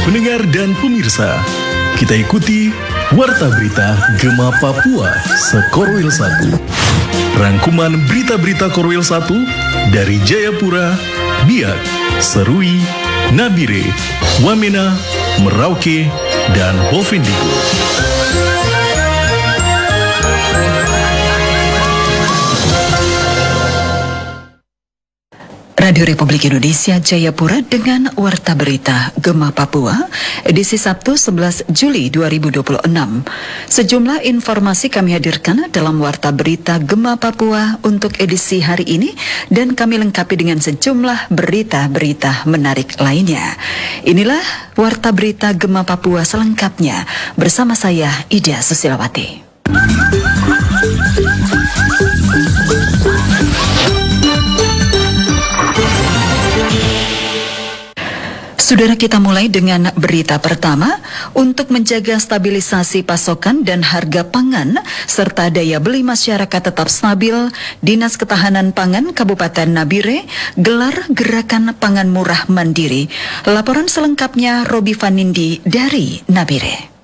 Pendengar dan pemirsa, kita ikuti Warta Berita Gema Papua Sekorwil 1. Rangkuman berita-berita Korwil 1 dari Jayapura, Biak, Serui, Nabire, Wamena, Merauke, dan Bovendigul. Radio Republik Indonesia Jayapura dengan Warta Berita Gema Papua, edisi Sabtu 11 Juli 2026. Sejumlah informasi kami hadirkan dalam Warta Berita Gema Papua untuk edisi hari ini dan kami lengkapi dengan sejumlah berita-berita menarik lainnya. Inilah Warta Berita Gema Papua selengkapnya bersama saya Ida Susilawati. Saudara, kita mulai dengan berita pertama. Untuk menjaga stabilisasi pasokan dan harga pangan serta daya beli masyarakat tetap stabil, Dinas Ketahanan Pangan Kabupaten Nabire gelar Gerakan Pangan Murah Mandiri. Laporan selengkapnya Robi Vanindi dari Nabire.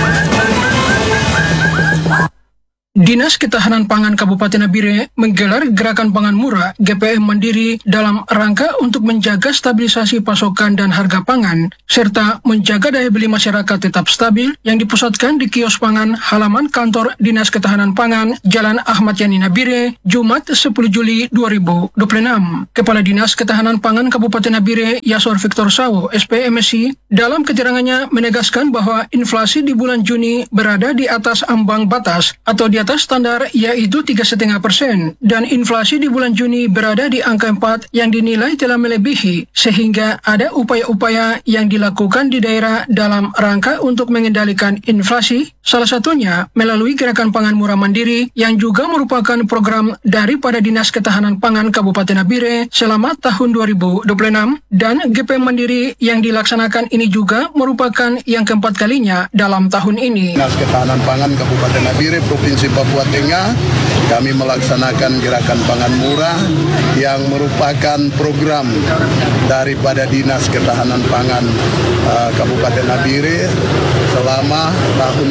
Dinas Ketahanan Pangan Kabupaten Nabire menggelar Gerakan Pangan Murah GPM Mandiri dalam rangka untuk menjaga stabilisasi pasokan dan harga pangan, serta menjaga daya beli masyarakat tetap stabil yang dipusatkan di kios pangan halaman kantor Dinas Ketahanan Pangan Jalan Ahmad Yani Nabire, Jumat 10 Juli 2026. Kepala Dinas Ketahanan Pangan Kabupaten Nabire, Yasor Victor Sawo, SPMSI, dalam keterangannya menegaskan bahwa inflasi di bulan Juni berada di atas ambang batas atau di atas standar, yaitu 3,5%, dan inflasi di bulan Juni berada di angka 4 yang dinilai telah melebihi, sehingga ada upaya-upaya yang dilakukan di daerah dalam rangka untuk mengendalikan inflasi, salah satunya melalui Gerakan Pangan Murah Mandiri yang juga merupakan program daripada Dinas Ketahanan Pangan Kabupaten Nabire selama tahun 2026, dan GPM Mandiri yang dilaksanakan ini juga merupakan yang keempat kalinya dalam tahun ini. Dinas Ketahanan Pangan Kabupaten Nabire Provinsi Papua Tengah, kami melaksanakan Gerakan Pangan Murah yang merupakan program daripada Dinas Ketahanan Pangan Kabupaten Nabire selama tahun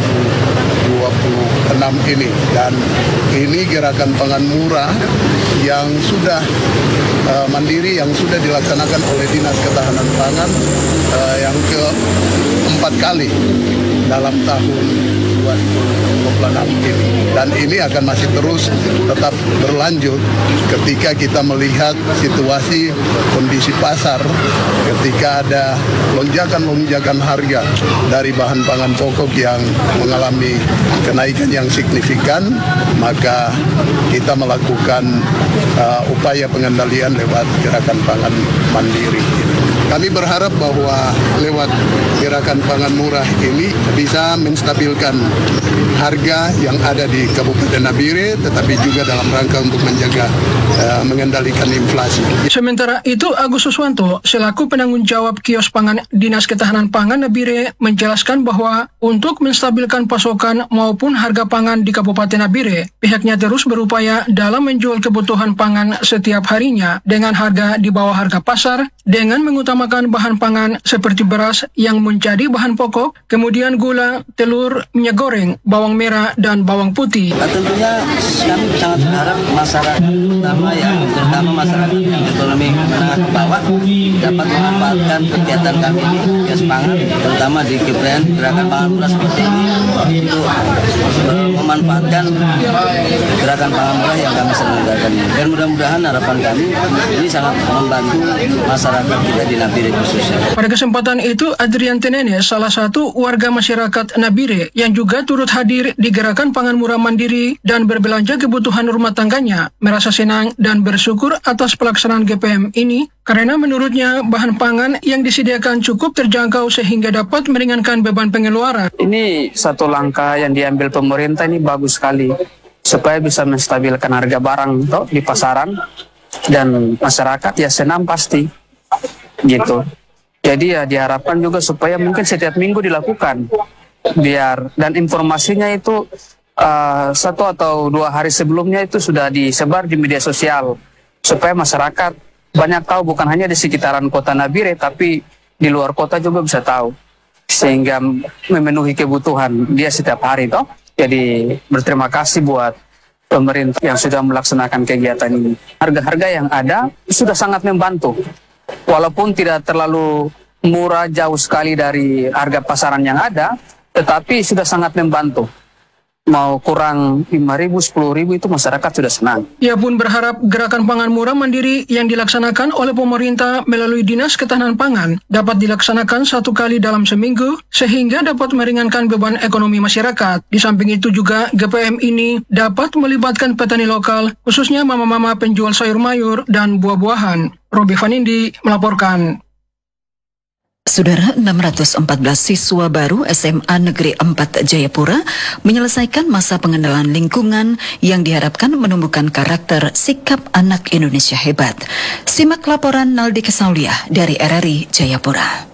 2026 ini. Dan ini Gerakan Pangan Murah yang sudah mandiri, yang sudah dilaksanakan oleh Dinas Ketahanan Pangan yang keempat kali dalam tahun 2026 ini, dan ini akan masih terus tetap berlanjut ketika kita melihat situasi kondisi pasar, ketika ada lonjakan harga dari bahan pangan pokok yang mengalami kenaikan yang signifikan, maka kita melakukan upaya pengendalian lewat Gerakan Pangan Mandiri. Kami berharap bahwa lewat Gerakan Pangan Murah ini bisa menstabilkan harga yang ada di Kabupaten Nabire, tetapi juga dalam rangka untuk menjaga mengendalikan inflasi. Sementara itu, Agus Suswanto selaku penanggung jawab kios pangan Dinas Ketahanan Pangan Nabire menjelaskan bahwa untuk menstabilkan pasokan maupun harga pangan di Kabupaten Nabire, pihaknya terus berupaya dalam menjual kebutuhan pangan setiap harinya dengan harga di bawah harga pasar, dengan mengutamakan bahan pangan seperti beras yang menjadi bahan pokok, kemudian gula, telur, minyak goreng, bawang merah, dan bawang putih. Tentunya kami sangat berharap masyarakat, terutama masyarakat yang ekonomi menengah ke bawah, dapat memanfaatkan kegiatan kami ini, kios pangan, terutama di GPM Gerakan Pangan Murah seperti ini, untuk memanfaatkan Gerakan Pangan Murah yang kami selenggarakan. Dan mudah-mudahan harapan kami ini sangat membantu masyarakat kita di Nabire khususnya. Pada kesempatan itu, Adrian Tenene, salah satu warga masyarakat Nabire yang juga turut hadir di Gerakan Pangan Murah Mandiri dan berbelanja kebutuhan rumah tangganya, merasa senang dan bersyukur atas pelaksanaan GPM ini karena menurutnya bahan pangan yang disediakan cukup terjangkau sehingga dapat meringankan beban pengeluaran. Ini satu langkah yang diambil pemerintah, ini bagus sekali supaya bisa menstabilkan harga barang di pasaran dan masyarakat ya senang pasti gitu. Jadi ya diharapkan juga supaya mungkin setiap minggu dilakukan biar, dan informasinya itu 1 atau 2 hari sebelumnya itu sudah disebar di media sosial supaya masyarakat banyak tahu, bukan hanya di sekitaran kota Nabire tapi di luar kota juga bisa tahu, sehingga memenuhi kebutuhan dia setiap hari toh. Jadi berterima kasih buat pemerintah yang sudah melaksanakan kegiatan ini. Harga-harga yang ada sudah sangat membantu, walaupun tidak terlalu murah, jauh sekali dari harga pasaran yang ada, tetapi sudah sangat membantu. Mau kurang 5.000, 10.000 itu masyarakat sudah senang. Ia pun berharap gerakan pangan murah mandiri yang dilaksanakan oleh pemerintah melalui Dinas Ketahanan Pangan dapat dilaksanakan 1 kali dalam seminggu sehingga dapat meringankan beban ekonomi masyarakat. Di samping itu juga GPM ini dapat melibatkan petani lokal, khususnya mama-mama penjual sayur mayur dan buah-buahan. Robi Vanindi melaporkan. Saudara, 614 siswa baru SMA Negeri 4 Jayapura menyelesaikan masa pengenalan lingkungan yang diharapkan menumbuhkan karakter sikap anak Indonesia hebat. Simak laporan Naldi Kesaulia dari RRI Jayapura.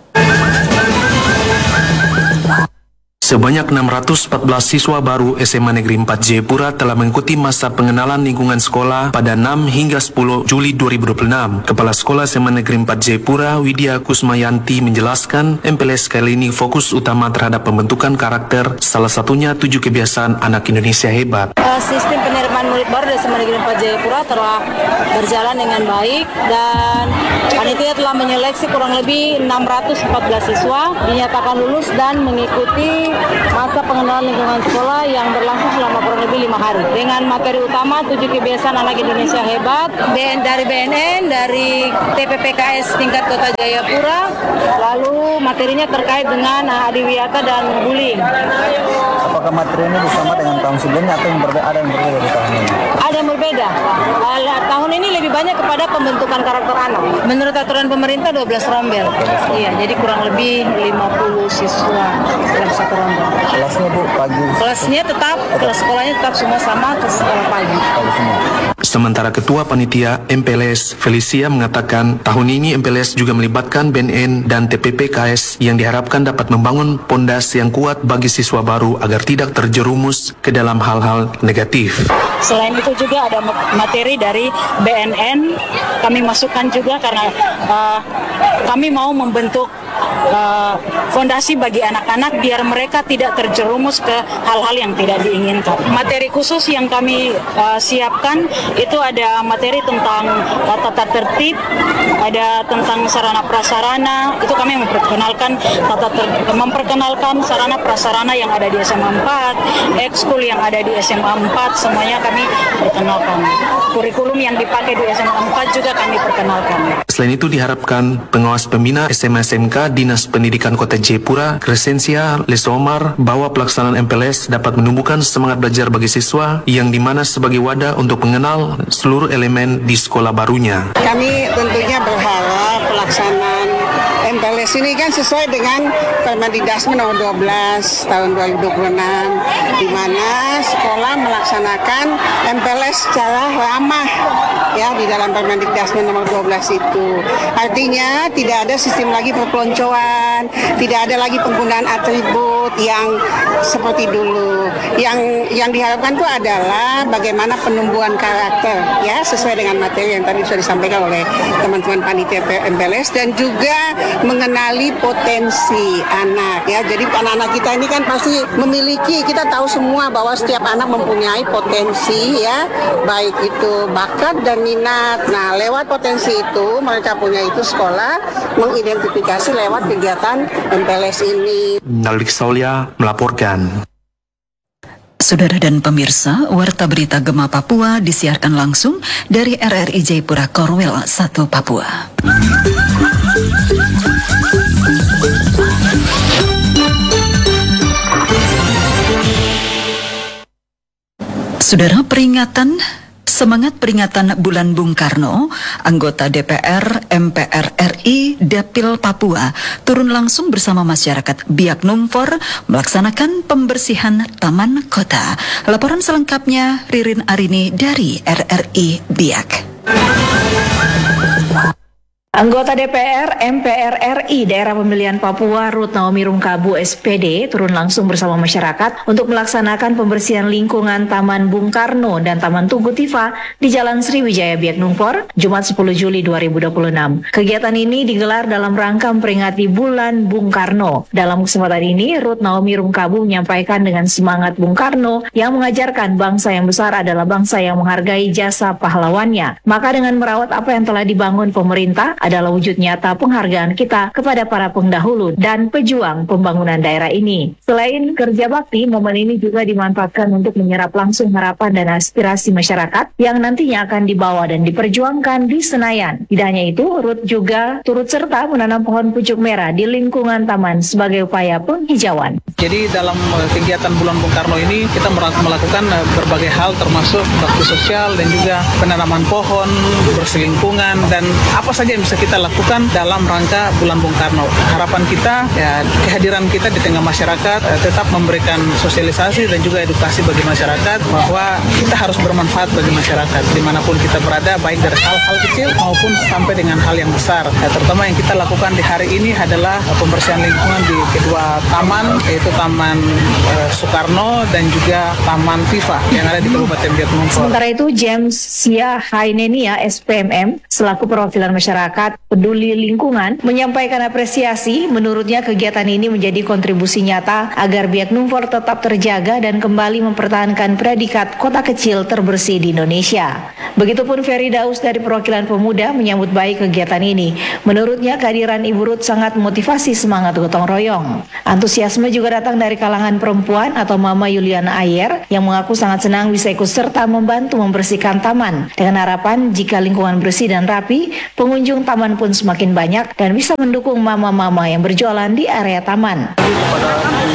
Sebanyak 614 siswa baru SMA Negeri 4 Jayapura telah mengikuti masa pengenalan lingkungan sekolah pada 6 hingga 10 Juli 2026. Kepala Sekolah SMA Negeri 4 Jayapura, Widya Kusmayanti menjelaskan, MPLS kali ini fokus utama terhadap pembentukan karakter, salah satunya 7 kebiasaan anak Indonesia hebat. Sistem penerimaan murid baru dari SMA Negeri 4 Jayapura telah berjalan dengan baik dan panitia telah menyeleksi kurang lebih 614 siswa dinyatakan lulus dan mengikuti masa pengenalan lingkungan sekolah yang berlangsung selama kurang lebih 5 hari. Dengan materi utama 7 kebiasaan anak Indonesia hebat, dari BNN, dari TPPKS tingkat Kota Jayapura, lalu materinya terkait dengan adiwiyata dan bullying. Apakah materi ini sama dengan tahun sebelumnya atau ada yang berbeda di tahun ini? Ada yang berbeda. Tahun ini lebih banyak kepada pembentukan karakter anak. Menurut aturan pemerintah 12 rombel. Iya, jadi kurang lebih 50 siswa dalam satu rombel. Kelasnya Bu, pagi? Kelasnya tetap, kelas sekolahnya tetap semua sama, ke sekolah pagi. Sementara Ketua Panitia MPLS Felicia mengatakan tahun ini MPLS juga melibatkan BNN dan TPPKS yang diharapkan dapat membangun pondasi yang kuat bagi siswa baru agar tidak terjerumus ke dalam hal-hal negatif. Selain itu juga ada materi dari BNN, kami masukkan juga karena kami mau membentuk fondasi bagi anak-anak biar mereka tidak terjerumus ke hal-hal yang tidak diinginkan. Materi khusus yang kami siapkan itu ada materi tentang tata tertib, ada tentang sarana prasarana, itu kami memperkenalkan sarana prasarana yang ada di SMA 4, ekskul yang ada di SMA 4, semuanya kami perkenalkan. Kurikulum yang dipakai di SMA 4 juga kami perkenalkan. Selain itu diharapkan pengawas pembina SMA SMK Dinas Pendidikan Kota Jayapura, Crescencia Lesomar, bahwa pelaksanaan MPLS dapat menumbuhkan semangat belajar bagi siswa yang dimana sebagai wadah untuk mengenal seluruh elemen di sekolah barunya. Kami tentunya berharap pelaksanaan MPLS ini kan sesuai dengan Permendikbud nomor 12 tahun 2026, di mana sekolah melaksanakan MPLS secara ramah ya di dalam Permendikbud nomor 12 itu. Artinya tidak ada sistem lagi perpeloncoan, tidak ada lagi penggunaan atribut yang seperti dulu. Yang diharapkan itu adalah bagaimana penumbuhan karakter ya sesuai dengan materi yang tadi sudah disampaikan oleh teman-teman panitia MPLS dan juga mengenali potensi anak ya. Jadi anak-anak kita ini kan pasti memiliki, kita tahu semua bahwa setiap anak mempunyai potensi ya, baik itu bakat dan minat. Nah, lewat potensi itu mereka punya itu sekolah mengidentifikasi lewat kegiatan MPLS ini. Naldi Kesaulia melaporkan. Saudara dan pemirsa, Warta Berita Gema Papua disiarkan langsung dari RRI Jayapura Korwil 1 Papua. Saudara, semangat peringatan Bulan Bung Karno, anggota DPR MPR RI Dapil Papua turun langsung bersama masyarakat Biak Numfor melaksanakan pembersihan taman kota. Laporan selengkapnya Ririn Arini dari RRI Biak. Anggota DPR MPR RI Daerah Pemilihan Papua Ruth Naomi Rungkabu SPD turun langsung bersama masyarakat untuk melaksanakan pembersihan lingkungan Taman Bung Karno dan Taman Tugu Tifa di Jalan Sriwijaya Biak Numfor, Jumat 10 Juli 2026. Kegiatan ini digelar dalam rangka memperingati Bulan Bung Karno. Dalam kesempatan ini, Ruth Naomi Rungkabu menyampaikan dengan semangat Bung Karno yang mengajarkan bangsa yang besar adalah bangsa yang menghargai jasa pahlawannya. Maka dengan merawat apa yang telah dibangun pemerintah adalah wujud nyata penghargaan kita kepada para pendahulu dan pejuang pembangunan daerah ini. Selain kerja bakti, momen ini juga dimanfaatkan untuk menyerap langsung harapan dan aspirasi masyarakat yang nantinya akan dibawa dan diperjuangkan di Senayan. Tidak hanya itu, Ruth juga turut serta menanam pohon pucuk merah di lingkungan taman sebagai upaya penghijauan. Jadi dalam kegiatan Bulan Bung Karno ini kita melakukan berbagai hal termasuk bakti sosial dan juga penanaman pohon, bersih lingkungan dan apa saja yang bisa kita lakukan dalam rangka Bulan Bung Karno. Harapan kita ya kehadiran kita di tengah masyarakat tetap memberikan sosialisasi dan juga edukasi bagi masyarakat bahwa kita harus bermanfaat bagi masyarakat dimanapun kita berada, baik dari hal-hal kecil maupun sampai dengan hal yang besar. Terutama yang kita lakukan di hari ini adalah pembersihan lingkungan di kedua taman, yaitu Taman Soekarno dan juga Taman Tifa yang ada di Kabupaten Biak Numfor. Sementara itu, James Sia Hainenia SPMM selaku perwakilan masyarakat peduli lingkungan menyampaikan apresiasi. Menurutnya kegiatan ini menjadi kontribusi nyata agar Biak Numfor tetap terjaga dan kembali mempertahankan predikat kota kecil terbersih di Indonesia. Begitupun Ferry Daus dari perwakilan pemuda menyambut baik kegiatan ini. Menurutnya kehadiran Ibu Ruth sangat memotivasi semangat gotong royong. Antusiasme juga datang dari kalangan perempuan atau Mama Yuliana Ayer yang mengaku sangat senang bisa ikut serta membantu membersihkan taman. Dengan harapan jika lingkungan bersih dan rapi, pengunjung taman pun semakin banyak dan bisa mendukung mama-mama yang berjualan di area taman. Kepada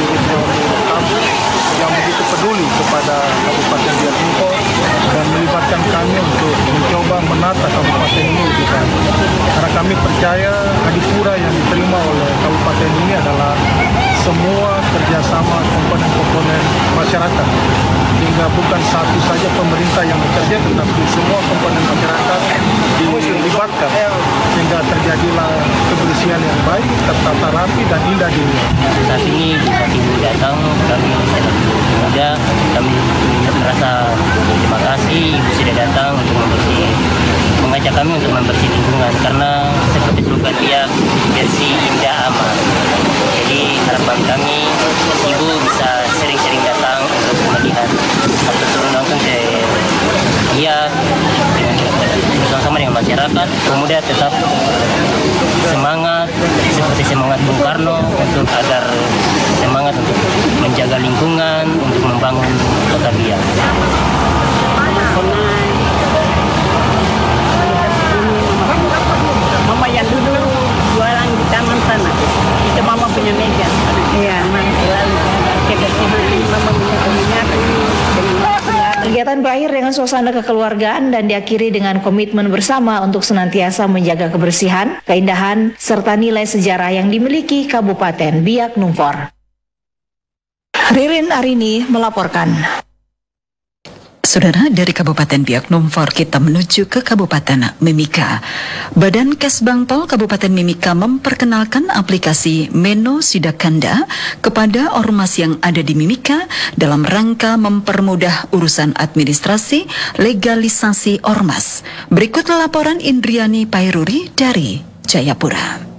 yang begitu peduli kepada Kabupaten Biak Numfor dan melibatkan kami untuk mencoba menata kabupaten ini lebih baik. Karena kami percaya adipura yang diterima oleh kabupaten ini adalah semua kerjasama komponen-komponen masyarakat. Sehingga bukan satu saja pemerintah yang bekerja, tetapi semua komponen masyarakat dilibatkan. Sehingga terjadilah kebersihan yang baik, tertata rapi dan indah dilihat. Saat ini Ibu datang, kami muda, kami merasa terima kasih Ibu sudah datang untuk mengajak kami untuk membersih lingkungan karena seperti slogan dia bersih, indah, aman. Jadi harapan kami Ibu bisa sering-sering datang untuk melihat atau turun langsung ke dia bersama-sama dengan masyarakat. Pemuda tetap semangat seperti semangat Bung Karno untuk agar semangat untuk menjaga lingkungan, untuk membangun kota Biak. Mama yang dulu jualan di taman sana, itu mama punya meja. Iya. Mama punya minyak. Kegiatan berakhir dengan suasana kekeluargaan dan diakhiri dengan komitmen bersama untuk senantiasa menjaga kebersihan, keindahan, serta nilai sejarah yang dimiliki Kabupaten Biak Numfor. Ririn Arini melaporkan. Saudara, dari Kabupaten Biak Numfor kita menuju ke Kabupaten Mimika. Badan Kesbangpol Kabupaten Mimika memperkenalkan aplikasi Meno Sidakanda kepada ormas yang ada di Mimika dalam rangka mempermudah urusan administrasi legalisasi ormas. Berikut laporan Indriani Pairuri dari Jayapura.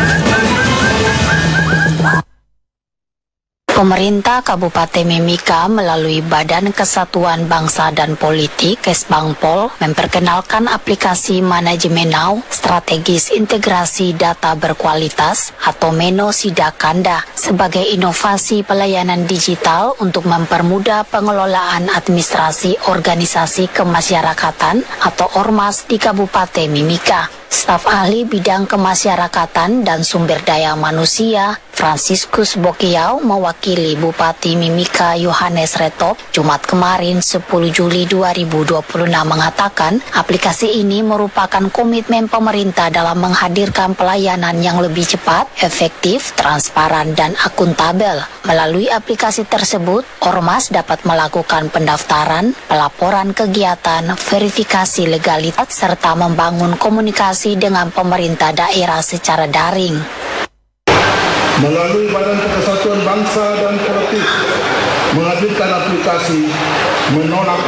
Pemerintah Kabupaten Mimika melalui Badan Kesatuan Bangsa dan Politik Kesbangpol memperkenalkan aplikasi Manajemen Now Strategis Integrasi Data Berkualitas atau Meno Sidakanda sebagai inovasi pelayanan digital untuk mempermudah pengelolaan administrasi organisasi kemasyarakatan atau ormas di Kabupaten Mimika. Staf ahli bidang kemasyarakatan dan sumber daya manusia Franciscus Bokiau mewakili Bupati Mimika Yohanes Retop Jumat kemarin 10 Juli 2026 mengatakan aplikasi ini merupakan komitmen pemerintah dalam menghadirkan pelayanan yang lebih cepat, efektif, transparan, dan akuntabel. Melalui aplikasi tersebut, ormas dapat melakukan pendaftaran, pelaporan kegiatan, verifikasi legalitas, serta membangun komunikasi berkomunikasi dengan pemerintah daerah secara daring. Melalui Badan Persatuan Bangsa dan Politik menghadirkan aplikasi menolak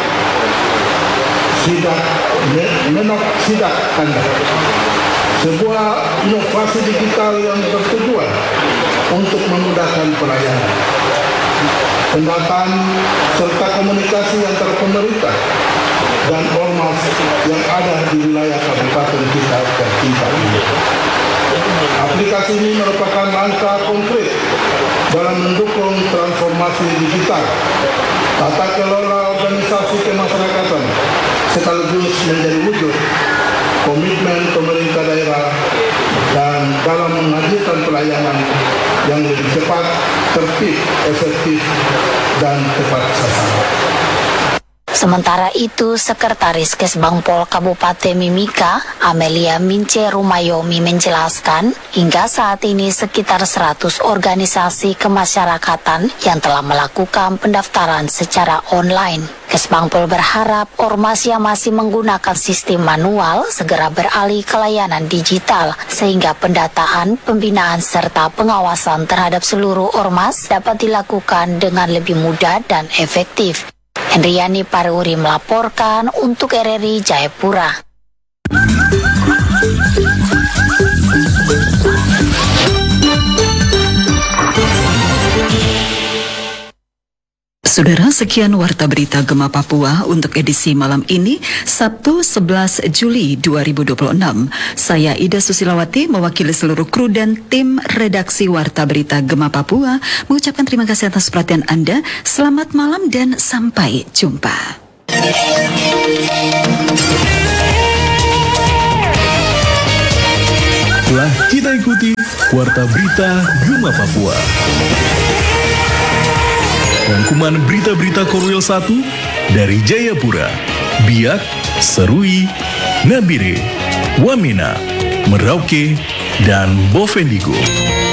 sidak tanda. Sebuah inovasi digital yang bertujuan untuk memudahkan pelayanan, pendataan serta komunikasi antara pemerintah dan ormas yang ada di wilayah kabupaten kita tercinta ini. Aplikasi ini merupakan langkah konkret dalam mendukung transformasi digital, tata kelola organisasi kemasyarakatan, sekaligus menjadi wujud komitmen pemerintah daerah dan dalam menghadirkan pelayanan yang lebih cepat, tertib, efektif, dan tepat sasaran. Sementara itu, Sekretaris Kesbangpol Kabupaten Mimika, Amelia Mince Rumayomi menjelaskan, hingga saat ini sekitar 100 organisasi kemasyarakatan yang telah melakukan pendaftaran secara online. Kesbangpol berharap ormas yang masih menggunakan sistem manual segera beralih ke layanan digital, sehingga pendataan, pembinaan, serta pengawasan terhadap seluruh ormas dapat dilakukan dengan lebih mudah dan efektif. Hendriani Paruri melaporkan untuk RRI Jayapura. Saudara, sekian Warta Berita Gema Papua untuk edisi malam ini, Sabtu 11 Juli 2026. Saya Ida Susilawati mewakili seluruh kru dan tim redaksi Warta Berita Gema Papua mengucapkan terima kasih atas perhatian Anda. Selamat malam dan sampai jumpa. Telah kita ikuti Warta Berita Gema Papua. Rangkuman berita-berita Korwil 1 dari Jayapura, Biak, Serui, Nabire, Wamena, Merauke, dan Bovendigul.